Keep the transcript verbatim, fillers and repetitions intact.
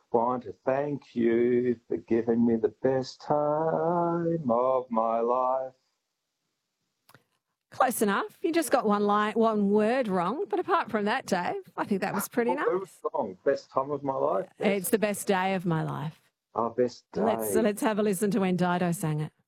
want to thank you for giving me the best time of my life. Close enough. You just got one line, one word wrong. But apart from that, Dave, I think that was pretty What word was nice. wrong? Best time of my life? Best, It's the best day of my life. oh, best day. Let's let's have a listen to when Dido sang it.